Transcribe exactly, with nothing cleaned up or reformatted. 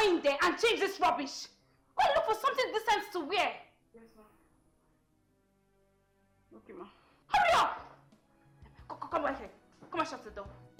go in there and change this rubbish. Go and look for something decent to wear. Yes, ma'am. Okay, ma'am. Hurry up! Come, come, come right here. Come and shut the door.